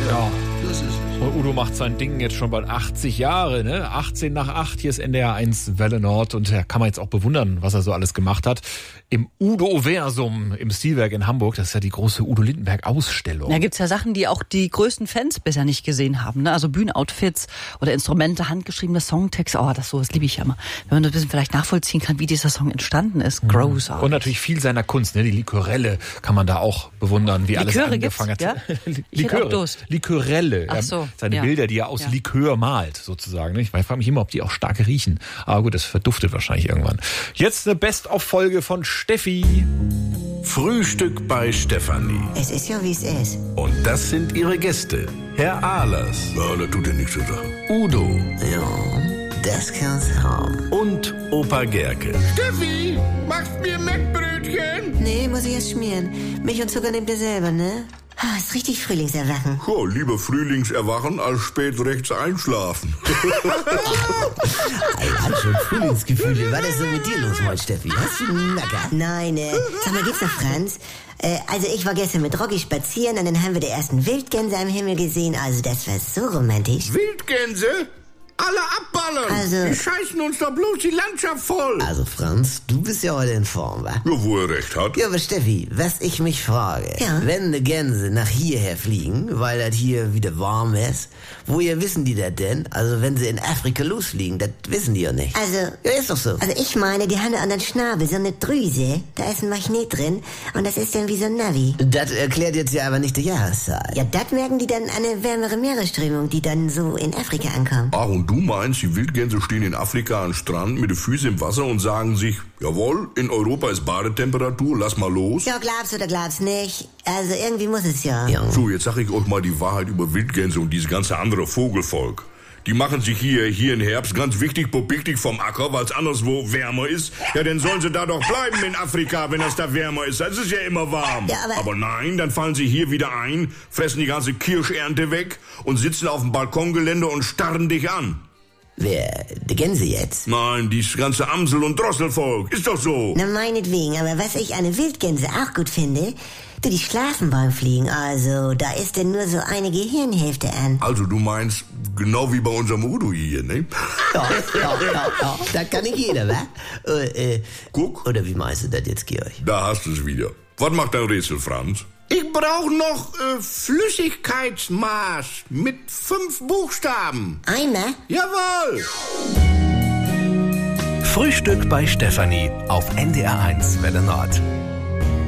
Ja. Das ist es. Und Udo macht sein Ding jetzt schon bald 80 Jahre, ne? 18 nach 8, hier ist NDR 1 Welle Nord und da kann man jetzt auch bewundern, was er so alles gemacht hat. Im Udo-Versum im Stilwerk in Hamburg, das ist ja die große Udo Lindenberg-Ausstellung. Da gibt's ja Sachen, die auch die größten Fans bisher nicht gesehen haben, ne? Also Bühnenoutfits oder Instrumente, handgeschriebene Songtexte, sowas liebe ich ja immer. Wenn man das ein bisschen vielleicht nachvollziehen kann, wie dieser Song entstanden ist, großartig. Und natürlich viel seiner Kunst, ne? Die Likorelle kann man da auch bewundern, wie alles Liköre angefangen gibt's, hat. ja? Ich hätte auch Durst. Likorelle. Ach so, Seine ja. Bilder, die er aus Likör malt, sozusagen. Ich frage mich immer, ob die auch stark riechen. Aber gut, das verduftet wahrscheinlich irgendwann. Jetzt eine Best-of-Folge von Steffi. Frühstück bei Stefanie. Es ist ja, wie es ist. Und das sind ihre Gäste. Herr Ahlers. Ja, da tut er nichts zu sagen. Udo Ja, das kann's haben. und Opa Gerke. Steffi, machst mir Mettbrötchen? Nee, muss ich erst schmieren. Milch und Zucker nehmt ihr selber, ne? Ah, ist richtig Frühlingserwachen. Ja, lieber Frühlingserwachen als spät rechts einschlafen. Hat schon Frühlingsgefühle. Was ist denn mit dir los, mein Steffi? Hast du einen Nacker? Nein, sag mal, geht's noch, Franz? Also ich war gestern mit Rocky spazieren und dann haben wir die ersten Wildgänse am Himmel gesehen. Also das war so romantisch. Wildgänse? Alle abballern! Also- Die scheißen uns doch bloß die Landschaft voll! Also Franz, du bist ja heute in Form, wa? Ja, wo er recht hat. Ja, aber Steffi, was ich mich frage, Ja. wenn die Gänse nach hierher fliegen, weil das hier wieder warm ist, woher wissen die das denn? Also wenn sie in Afrika losfliegen, das wissen die ja nicht. Also, Ja, ist doch so. also ich meine, die haben da an den Schnabel so eine Drüse. Da ist ein Magnet drin und das ist dann wie so ein Navi. Das erklärt jetzt ja aber nicht die Jahreszeit. Ja, das merken die dann an eine wärmere Meeresströmung, die dann so in Afrika ankommt. Ach, und du meinst, die Wildgänse stehen in Afrika am Strand mit den Füßen im Wasser und sagen sich, jawohl, in Europa ist Badetemperatur, lass mal los. Ja, glaubst oder glaubst nicht. Also irgendwie muss es ja. Ja. So, jetzt sag ich euch mal die Wahrheit über Wildgänse und dieses ganze andere Vogelvolk. Die machen sich hier im Herbst ganz wichtig, popiktig vom Acker, weil es anderswo wärmer ist. Ja, dann sollen sie da doch bleiben in Afrika, wenn es da wärmer ist. Es ist ja immer warm. Ja, aber nein, dann fallen sie hier wieder ein, fressen die ganze Kirschernte weg und sitzen auf dem Balkongeländer und starren dich an. Wer? Die Gänse jetzt? Nein, dieses ganze Amsel- und Drosselvolk. Ist doch so. Na meinetwegen, aber was ich an den Wildgänse auch gut finde, die schlafen beim Fliegen, also da ist denn nur so eine Gehirnhälfte an. Also du meinst, genau wie bei unserem Udo hier, ne? Ja. Das kann nicht jeder, wa? Guck, Oder wie meinst du das jetzt, Georg? da hast du es wieder. Was macht dein Rätsel, Franz? Ich brauche noch Flüssigkeitsmaß mit 5 Buchstaben. Eimer? Jawohl! Frühstück bei Stefanie auf NDR 1 Welle Nord.